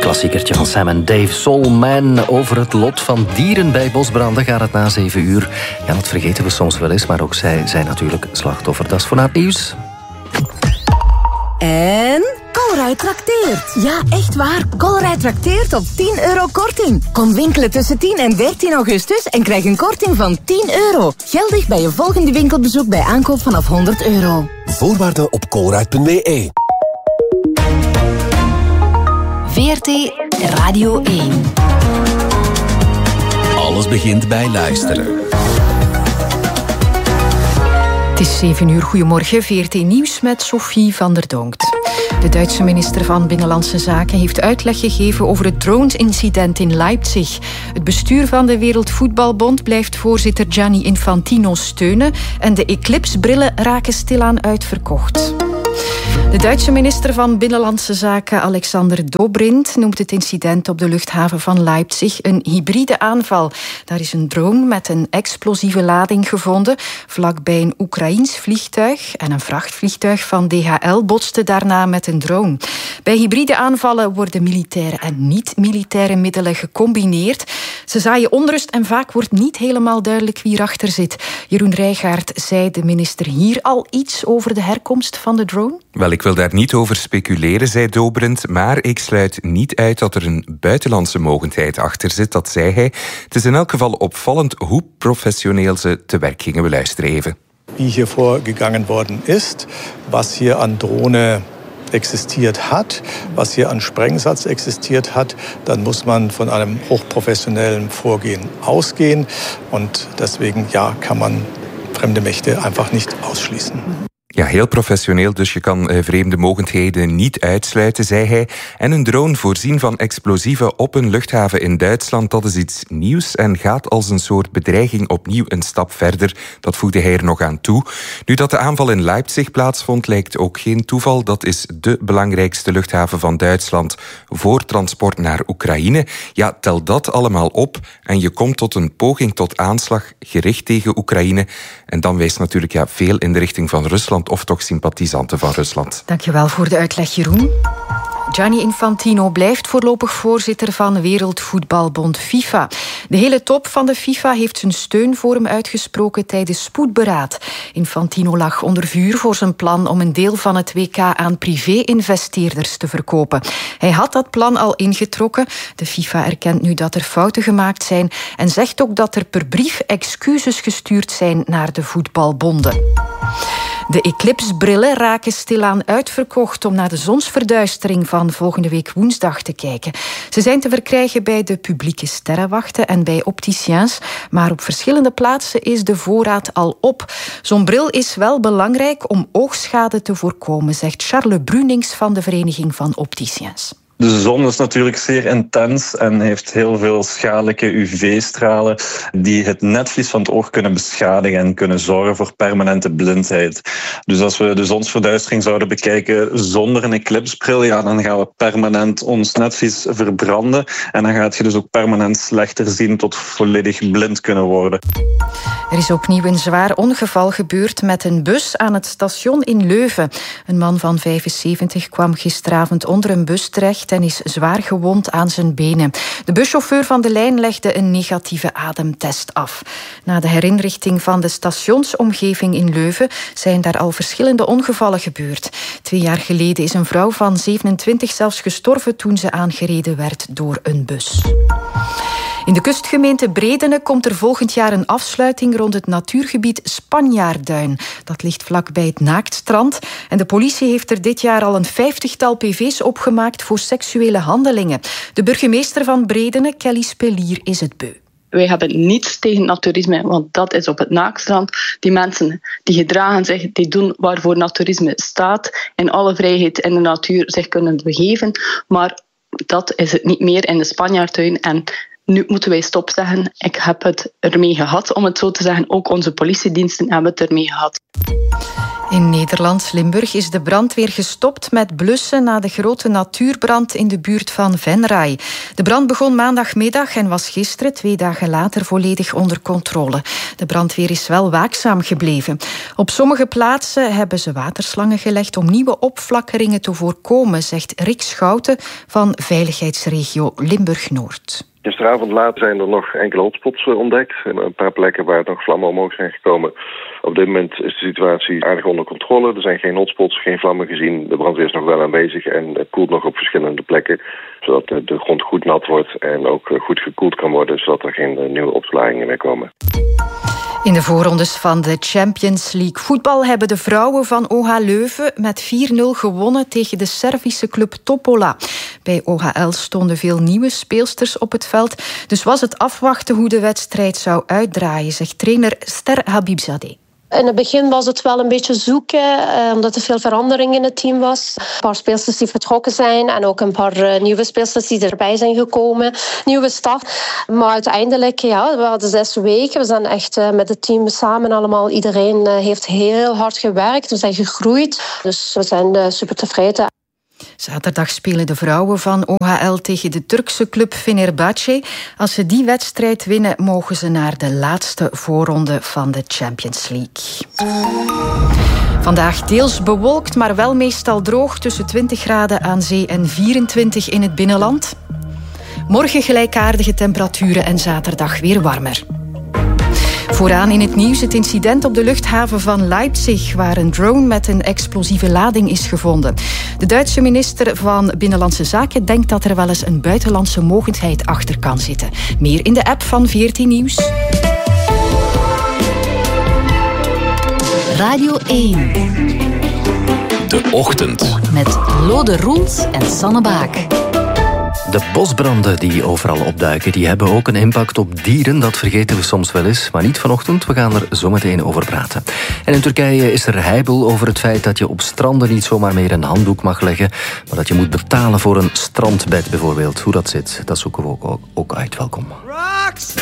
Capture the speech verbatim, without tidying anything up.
klassiekertje van Sam en Dave, Soul Man. Over het lot van dieren bij bosbranden gaat het na zeven uur. Ja, dat vergeten we soms wel eens, maar ook zij zijn natuurlijk slachtoffer. Dat is voor na het nieuws. En Colruyt trakteert. Ja, echt waar. Colruyt trakteert op tien euro korting. Kom winkelen tussen tien en dertien augustus en krijg een korting van tien euro. Geldig bij je volgende winkelbezoek bij aankoop vanaf honderd euro. Voorwaarden op colruyt punt b e. V R T Radio één. Alles begint bij luisteren. Het is zeven uur. Goedemorgen. V R T Nieuws met Sophie van der Donkt. De Duitse minister van Binnenlandse Zaken heeft uitleg gegeven over het drones-incident in Leipzig. Het bestuur van de Wereldvoetbalbond blijft voorzitter Gianni Infantino steunen en de Eclipse-brillen raken stilaan uitverkocht. De Duitse minister van Binnenlandse Zaken Alexander Dobrindt noemt het incident op de luchthaven van Leipzig een hybride aanval. Daar is een drone met een explosieve lading gevonden vlakbij een Oekraïens vliegtuig en een vrachtvliegtuig van D H L botste daarna met een drone. Bij hybride aanvallen worden militaire en niet-militaire middelen gecombineerd. Ze zaaien onrust en vaak wordt niet helemaal duidelijk wie erachter zit. Jeroen Rijgaard, zei de minister hier al iets over de herkomst van de drone? Wel, ik wil daar niet over speculeren, zei Dobrindt, maar ik sluit niet uit dat er een buitenlandse mogendheid achter zit, dat zei hij. Het is in elk geval opvallend hoe professioneel ze te werk gingen. We luisteren even. Wie hier vorgegangen worden ist, was hier an Drohne existiert hat, was hier an Sprengsatz existiert hat, dann muss man von einem hochprofessionellen Vorgehen ausgehen. Und deswegen ja, kann man fremde Mächte einfach nicht ausschließen. Ja, heel professioneel, dus je kan uh, vreemde mogendheden niet uitsluiten, zei hij. En een drone voorzien van explosieven op een luchthaven in Duitsland, dat is iets nieuws en gaat als een soort bedreiging opnieuw een stap verder. Dat voegde hij er nog aan toe. Nu dat de aanval in Leipzig plaatsvond, lijkt ook geen toeval. Dat is de belangrijkste luchthaven van Duitsland voor transport naar Oekraïne. Ja, tel dat allemaal op en je komt tot een poging tot aanslag gericht tegen Oekraïne. En dan wijst natuurlijk ja, veel in de richting van Rusland of toch sympathisanten van Rusland. Dankjewel voor de uitleg, Jeroen. Gianni Infantino blijft voorlopig voorzitter van de Wereldvoetbalbond FIFA. De hele top van de FIFA heeft zijn steun voor hem uitgesproken tijdens spoedberaad. Infantino lag onder vuur voor zijn plan om een deel van het W K aan privé-investeerders te verkopen. Hij had dat plan al ingetrokken. De FIFA erkent nu dat er fouten gemaakt zijn en zegt ook dat er per brief excuses gestuurd zijn naar de voetbalbonden. De Eclipse-brillen raken stilaan uitverkocht om naar de zonsverduistering van volgende week woensdag te kijken. Ze zijn te verkrijgen bij de publieke sterrenwachten en bij opticiens, maar op verschillende plaatsen is de voorraad al op. Zo'n bril is wel belangrijk om oogschade te voorkomen, zegt Charles Brunings van de Vereniging van Opticiens. De zon is natuurlijk zeer intens en heeft heel veel schadelijke U V-stralen die het netvlies van het oog kunnen beschadigen en kunnen zorgen voor permanente blindheid. Dus als we de zonsverduistering zouden bekijken zonder een eclipsebril, ja, dan gaan we permanent ons netvlies verbranden en dan gaat je dus ook permanent slechter zien tot volledig blind kunnen worden. Er is opnieuw een zwaar ongeval gebeurd met een bus aan het station in Leuven. Een man van vijfenzeventig kwam gisteravond onder een bus terecht en is zwaar gewond aan zijn benen. De buschauffeur van de lijn legde een negatieve ademtest af. Na de herinrichting van de stationsomgeving in Leuven zijn daar al verschillende ongevallen gebeurd. Twee jaar geleden is een vrouw van zevenentwintig zelfs gestorven toen ze aangereden werd door een bus. In de kustgemeente Bredene komt er volgend jaar een afsluiting rond het natuurgebied Spanjaardduin. Dat ligt vlakbij het Naaktstrand. En de politie heeft er dit jaar al een vijftigtal P V's opgemaakt voor seksuele handelingen. De burgemeester van Bredene, Kelly Spelier, is het beu. Wij hebben niets tegen naturisme, want dat is op het Naaktstrand. Die mensen die gedragen zich, die doen waarvoor naturisme staat. In alle vrijheid in de natuur zich kunnen begeven. Maar dat is het niet meer in de Spanjaardtuin. En nu moeten wij stop zeggen. Ik heb het ermee gehad, om het zo te zeggen. Ook onze politiediensten hebben het ermee gehad. In Nederland, Limburg, is de brandweer gestopt met blussen na de grote natuurbrand in de buurt van Venray. De brand begon maandagmiddag en was gisteren, twee dagen later, volledig onder controle. De brandweer is wel waakzaam gebleven. Op sommige plaatsen hebben ze waterslangen gelegd om nieuwe opflakkeringen te voorkomen, zegt Rick Schouten van veiligheidsregio Limburg-Noord. Gisteravond laat zijn er nog enkele hotspots ontdekt. Een paar plekken waar nog vlammen omhoog zijn gekomen. Op dit moment is de situatie aardig onder controle. Er zijn geen hotspots, geen vlammen gezien. De brandweer is nog wel aanwezig en het koelt nog op verschillende plekken. Zodat de grond goed nat wordt en ook goed gekoeld kan worden. Zodat er geen nieuwe opklaringen meer komen. In de voorrondes van de Champions League voetbal hebben de vrouwen van O H Leuven met vier nul gewonnen tegen de Servische club Topola. Bij O H L stonden veel nieuwe speelsters op het veld, dus was het afwachten hoe de wedstrijd zou uitdraaien, zegt trainer Ster Habibzadeh. In het begin was het wel een beetje zoeken, eh, omdat er veel verandering in het team was. Een paar speelsters die vertrokken zijn en ook een paar uh, nieuwe speelsters die erbij zijn gekomen. Nieuwe staf. Maar uiteindelijk, ja, we hadden zes weken. We zijn echt uh, met het team samen allemaal. Iedereen uh, heeft heel hard gewerkt. We zijn gegroeid. Dus we zijn uh, super tevreden. Zaterdag spelen de vrouwen van O H L tegen de Turkse club Fenerbahce. Als ze die wedstrijd winnen, mogen ze naar de laatste voorronde van de Champions League. Vandaag deels bewolkt, maar wel meestal droog, tussen twintig graden aan zee en vierentwintig in het binnenland. Morgen gelijkaardige temperaturen en zaterdag weer warmer. Vooraan in het nieuws het incident op de luchthaven van Leipzig, waar een drone met een explosieve lading is gevonden. De Duitse minister van Binnenlandse Zaken denkt dat er wel eens een buitenlandse mogendheid achter kan zitten. Meer in de app van V R T Nieuws. Radio één. De Ochtend. Met Lode Roels en Sanne Baak. De bosbranden die overal opduiken, die hebben ook een impact op dieren. Dat vergeten we soms wel eens, maar niet vanochtend. We gaan er zo meteen over praten. En in Turkije is er heibel over het feit dat je op stranden niet zomaar meer een handdoek mag leggen, maar dat je moet betalen voor een strandbed bijvoorbeeld. Hoe dat zit, dat zoeken we ook, ook uit. Welkom.